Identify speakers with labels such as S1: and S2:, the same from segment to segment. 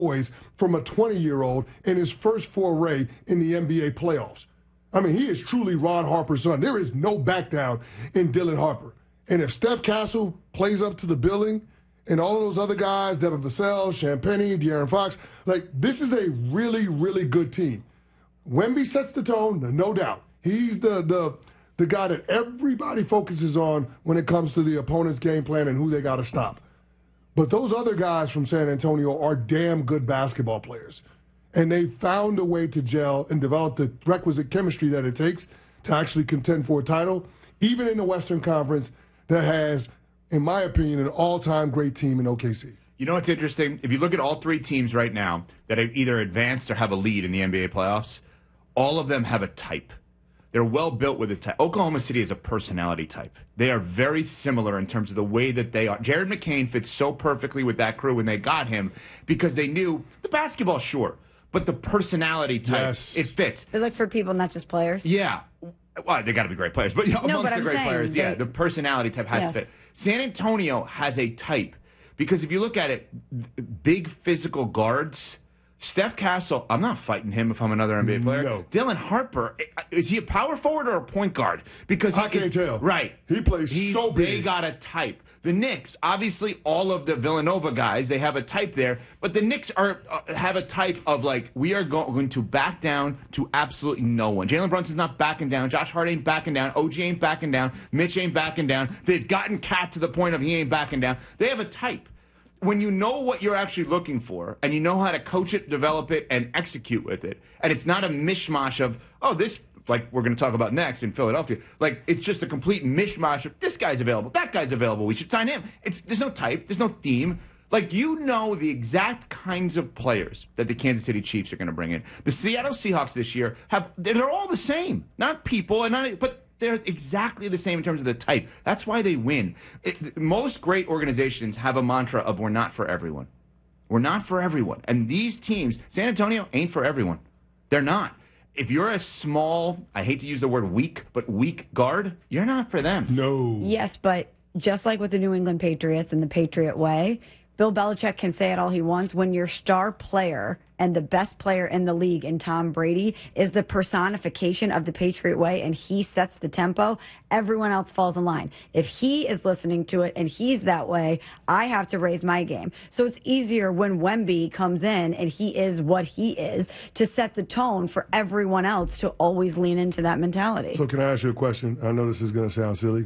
S1: poise from a 20-year-old in his first foray in the NBA playoffs. I mean, he is truly Ron Harper's son. There is no back down in Dylan Harper. And if Steph Castle plays up to the billing, and all of those other guys, Devin Vassell, Champagnie, De'Aaron Fox, like, this is a really, really good team. Wemby sets the tone, no doubt. He's the guy that everybody focuses on when it comes to the opponent's game plan and who they got to stop. But those other guys from San Antonio are damn good basketball players. And they found a way to gel and develop the requisite chemistry that it takes to actually contend for a title, even in the Western Conference that has, in my opinion, an all-time great team in OKC.
S2: You know what's interesting? If you look at all three teams right now that have either advanced or have a lead in the NBA playoffs, all of them have a type. They're well built with a type. Oklahoma City is a personality type. They are very similar in terms of the way that they are. Jared McCain fits so perfectly with that crew when they got him because they knew the basketball, sure, but the personality type, it fits.
S3: They look for people, not just players.
S2: Yeah. Well, they got to be great players, but amongst the great players, the personality type has to fit. San Antonio has a type because if you look at it, big physical guards. Steph Castle, I'm not fighting him if I'm another NBA player.
S1: No.
S2: Dylan Harper, is he a power forward or a point guard? Because
S1: I can't tell.
S2: Right.
S1: He plays so big.
S2: They got a type. The Knicks, obviously all of the Villanova guys, they have a type there, but the Knicks have a type of like, we are going to back down to absolutely no one. Jalen Brunson's not backing down. Josh Hart ain't backing down. OG ain't backing down. Mitch ain't backing down. They've gotten Cat to the point of he ain't backing down. They have a type. When you know what you're actually looking for, and you know how to coach it, develop it, and execute with it, and it's not a mishmash of, this, like we're going to talk about next in Philadelphia, like it's just a complete mishmash of this guy's available, that guy's available, we should sign him. There's no type, there's no theme. Like, you know the exact kinds of players that the Kansas City Chiefs are going to bring in. The Seattle Seahawks this year, they're all the same. Not people, but they're exactly the same in terms of the type. That's why they win. Most great organizations have a mantra of we're not for everyone. We're not for everyone. And these teams, San Antonio ain't for everyone. They're not. If you're a small, I hate to use the word weak, but weak guard, you're not for them.
S1: No.
S3: Yes, but just like with the New England Patriots and the Patriot way, Bill Belichick can say it all he wants. When your star player and the best player in the league in Tom Brady is the personification of the Patriot way and he sets the tempo, everyone else falls in line. If he is listening to it and he's that way, I have to raise my game. So it's easier when Wemby comes in and he is what he is to set the tone for everyone else to always lean into that mentality.
S1: So can I ask you a question? I know this is going to sound silly.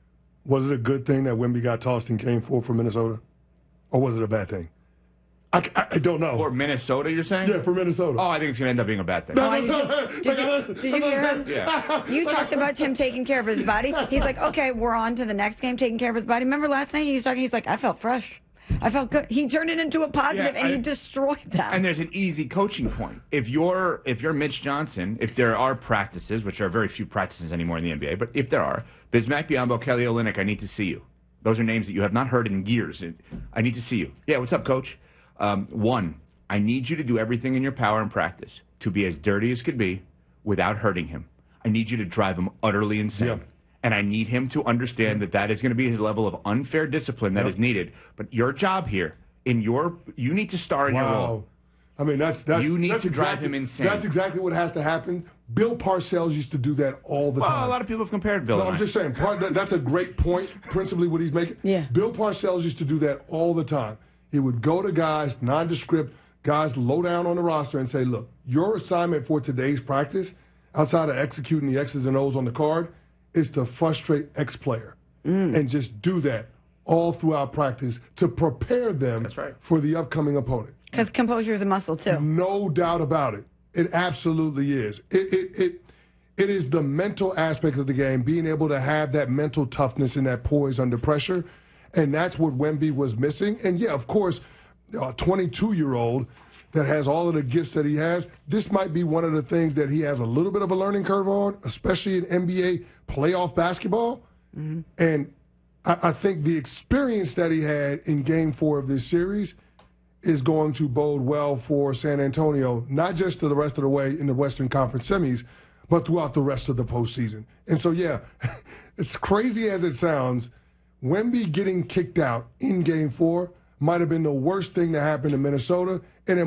S1: Was it a good thing that Wemby got tossed in Game 4 for Minnesota? Or was it a bad thing? I don't know.
S2: For Minnesota, you're saying?
S1: Yeah, for Minnesota.
S2: Oh, I think it's going to end up being a bad thing.
S3: Did you hear him?
S2: Yeah.
S3: You talked about him taking care of his body. He's like, okay, we're on to the next game, taking care of his body. Remember last night he's like, I felt fresh. I felt good. He turned it into a positive, and he destroyed that.
S2: And there's an easy coaching point. If you're Mitch Johnson, if there are practices, which are very few practices anymore in the NBA, but if there are, Bismack Biyombo, Kelly Olynyk, I need to see you. Those are names that you have not heard in years. I need to see you. Yeah, what's up, coach? One, I need you to do everything in your power in practice to be as dirty as could be without hurting him. I need you to drive him utterly insane.
S1: Yep.
S2: And I need him to understand that is going to be his level of unfair discipline that is needed. But your job here, you need to star in your role.
S1: I mean, that's
S2: you need
S1: that's
S2: to drive him insane.
S1: That's exactly what has to happen. Bill Parcells used to do that all the time.
S2: Well, a lot of people have compared Bill.
S1: No, I'm just saying, that's a great point, principally what he's making.
S3: Yeah.
S1: Bill Parcells used to do that all the time. He would go to guys, nondescript guys low down on the roster and say, look, your assignment for today's practice, outside of executing the X's and O's on the card, is to frustrate X player. And just do that all throughout practice to prepare them for the upcoming opponent.
S3: Because composure is a muscle, too.
S1: No doubt about it. It absolutely is. It is the mental aspect of the game, being able to have that mental toughness and that poise under pressure. And that's what Wemby was missing. And, yeah, of course, a 22-year-old that has all of the gifts that he has, this might be one of the things that he has a little bit of a learning curve on, especially in NBA playoff basketball. Mm-hmm. And I think the experience that he had in Game 4 of this series is going to bode well for San Antonio, not just to the rest of the way in the Western Conference semis, but throughout the rest of the postseason. And so, yeah, as crazy as it sounds, Wemby getting kicked out in Game 4, might have been the worst thing to happen to Minnesota, and it